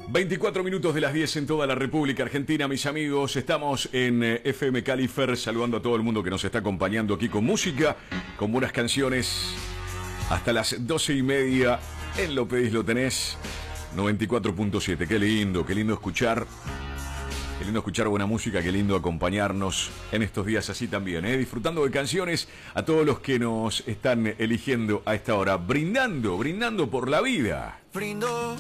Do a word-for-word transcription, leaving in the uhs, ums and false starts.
veinticuatro minutos de las diez en toda la República Argentina, mis amigos. Estamos en eh, F M Califer, saludando a todo el mundo que nos está acompañando aquí con música, con buenas canciones. Hasta las doce y media en Lo Pedís Lo Tenés, noventa y cuatro punto siete. Qué lindo, qué lindo escuchar. Qué lindo escuchar buena música, qué lindo acompañarnos en estos días así también, ¿eh? Disfrutando de canciones a todos los que nos están eligiendo a esta hora. Brindando, brindando por la vida. Brindo.